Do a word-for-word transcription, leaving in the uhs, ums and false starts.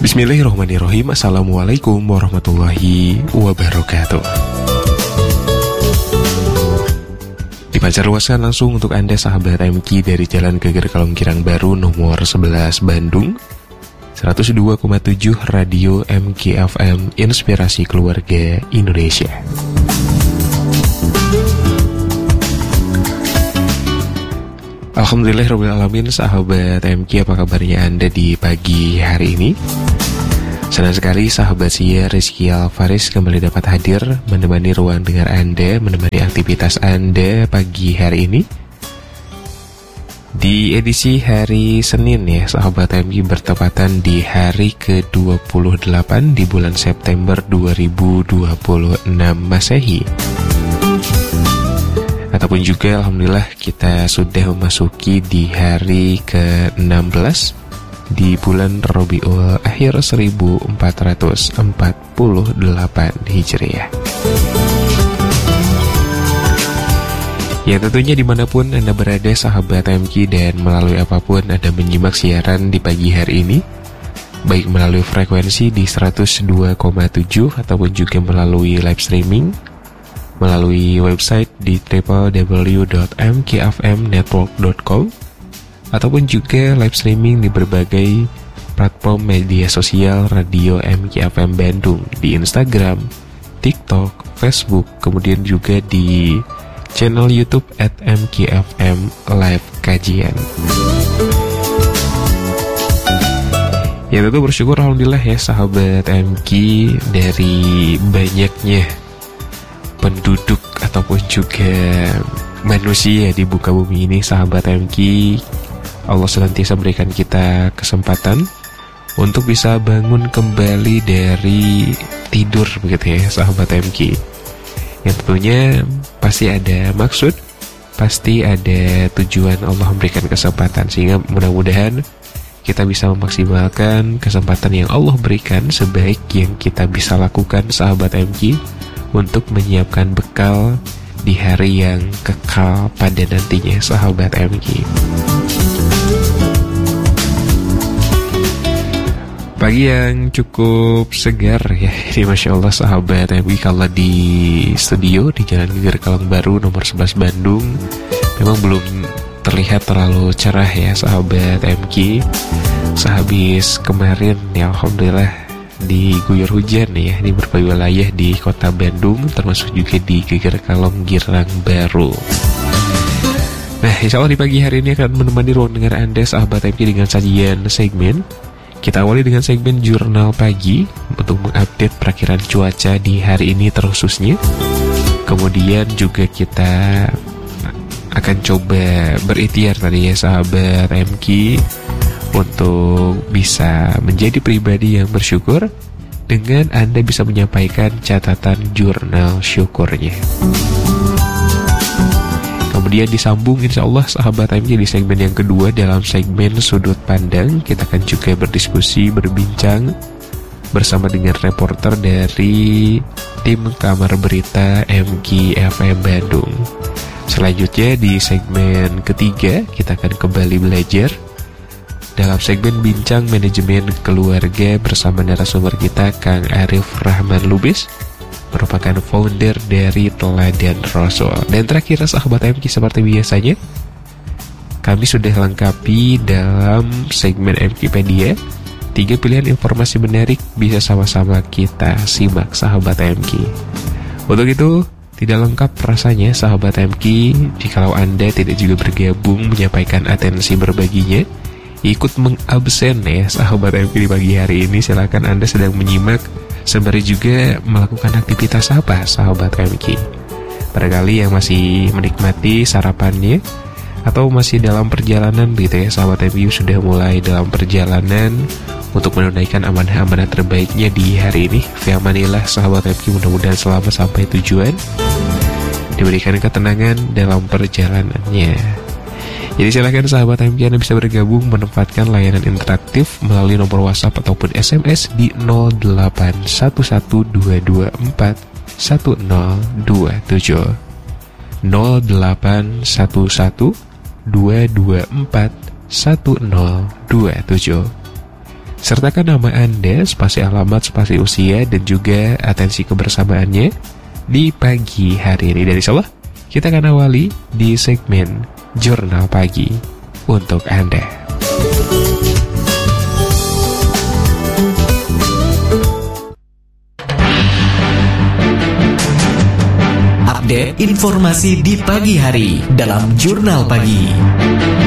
Bismillahirrahmanirrahim. Assalamualaikum warahmatullahi wabarakatuh. Dipancar luaskan langsung untuk Anda sahabat M K dari Jalan Geger Kalonggirang Baru nomor sebelas Bandung, seratus dua koma tujuh Radio M K F M, Inspirasi Keluarga Indonesia. Alhamdulillahirrahmanirrahim. Sahabat M K, apa kabarnya Anda di pagi hari ini? Senang sekali sahabat saya Rizky Alfaris kembali dapat hadir menemani ruang dengar Anda, menemani aktivitas Anda pagi hari ini. Di edisi hari Senin ya sahabat M K, bertepatan di hari ke dua puluh delapan di bulan September dua ribu dua puluh enam Masehi. Ataupun juga alhamdulillah kita sudah memasuki di hari ke enam belas di bulan Rabiul Akhir seribu empat ratus empat puluh delapan Hijriah. Ya tentunya dimanapun Anda berada sahabat M K, dan melalui apapun Anda menyimak siaran di pagi hari ini, baik melalui frekuensi di seratus dua koma tujuh ataupun juga melalui live streaming melalui website di w w w dot m k f m network dot com ataupun juga live streaming di berbagai platform media sosial Radio M K F M Bandung di Instagram, TikTok, Facebook, kemudian juga di channel YouTube at M K F M Live Kajian. Ya tentu bersyukur alhamdulillah ya sahabat M K, dari banyaknya penduduk ataupun juga manusia di muka bumi ini sahabat M K, Allah senantiasa berikan kita kesempatan untuk bisa bangun kembali dari tidur begitu ya sahabat M K. Yang tentunya pasti ada maksud, pasti ada tujuan Allah memberikan kesempatan, sehingga mudah-mudahan kita bisa memaksimalkan kesempatan yang Allah berikan sebaik yang kita bisa lakukan sahabat M K, untuk menyiapkan bekal di hari yang kekal pada nantinya sahabat M K. Pagi yang cukup segar ya, ini Masya Allah sahabat M K. Kalau di studio di Jalan Geger Kalong Baru nomor sebelas Bandung memang belum terlihat terlalu cerah ya sahabat M K. Sehabis kemarin ya alhamdulillah diguyur hujan ya di berbagai wilayah di kota Bandung, termasuk juga di Geger Kalonggirang Baru. Nah, insya Allah di pagi hari ini akan menemani ruang dengar Anda sahabat M K dengan sajian segmen. Kita awali dengan segmen Jurnal Pagi untuk mengupdate perakiran cuaca di hari ini terkhususnya. Kemudian juga kita akan coba berikhtiar tadi ya sahabat M K untuk bisa menjadi pribadi yang bersyukur dengan Anda bisa menyampaikan catatan jurnal syukurnya. Kemudian disambung insya Allah sahabat M K di segmen yang kedua, dalam segmen Sudut Pandang kita akan juga berdiskusi, berbincang bersama dengan reporter dari tim Kamar Berita M K F M Bandung. Selanjutnya di segmen ketiga kita akan kembali belajar dalam segmen Bincang Manajemen Keluarga bersama narasumber kita Kang Arif Rahman Lubis, merupakan founder dari Teladan Rasul. Dan terakhir sahabat M K, seperti biasanya kami sudah lengkapi dalam segmen Mkpedia tiga pilihan informasi menarik, bisa sama-sama kita simak sahabat M K. Untuk itu tidak lengkap rasanya sahabat M K jikalau Anda tidak juga bergabung menyampaikan atensi berbaginya, ikut mengabsen ya sahabat M K di pagi hari ini. Silakan Anda sedang menyimak sembari juga melakukan aktivitas apa sahabat M K. Barangkali yang masih menikmati sarapannya atau masih dalam perjalanan gitu ya sahabat M K, sudah mulai dalam perjalanan untuk menunaikan amanah-amanah terbaiknya di hari ini. Fi amanillah sahabat M K, mudah-mudahan selamat sampai tujuan, diberikan ketenangan dalam perjalanannya. Jadi silakan sahabat M K, Anda bisa bergabung menempatkan layanan interaktif melalui nomor WhatsApp ataupun S M S di nol delapan satu satu dua dua empat satu nol dua tujuh nol delapan satu satu dua dua empat satu nol dua tujuh. Sertakan nama Anda, spasi alamat, spasi usia, dan juga atensi kebersamaannya di pagi hari ini. Dan insyaallah kita akan awali di segmen Jurnal Pagi untuk Anda. Update informasi di pagi hari dalam Jurnal Pagi.